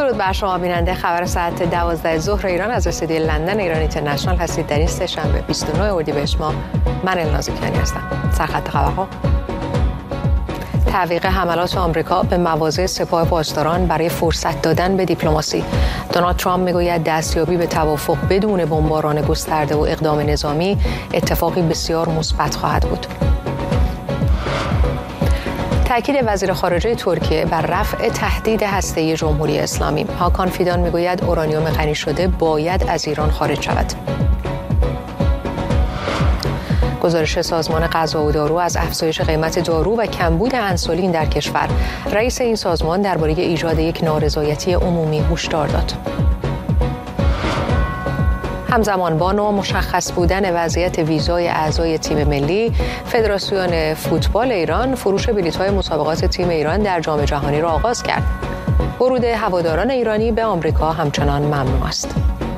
درود بر شما بیننده خبر ساعت 12 ظهر ایران از استودیوی لندن ایران اینترنشنال هستید. در این سه‌شنبه 29 اردیبهشت ماه من النازکیانی هستم. سرخط خبرها: تعویق حملات آمریکا به مواضع سپاه پاسداران برای فرصت دادن به دیپلماسی. دونالد ترامپ میگوید دستیابی به توافق بدون بمباران گسترده و اقدام نظامی اتفاقی بسیار مثبت خواهد بود. تأکید وزیر خارجه ترکیه بر رفع تهدید هسته‌ای جمهوری اسلامی. هاکان فیدان میگوید اورانیوم غنی شده باید از ایران خارج شود. گزارش سازمان غذا و دارو از افزایش قیمت دارو و کمبود انسولین در کشور. رئیس این سازمان درباره ایجاد یک نارضایتی عمومی هشدار داد. همزمان با نامشخص بودن وضعیت ویزای اعضای تیم ملی، فدراسیون فوتبال ایران فروش بلیط‌های مسابقات تیم ایران در جام جهانی را آغاز کرد. ورود هواداران ایرانی به آمریکا همچنان ممنوع است.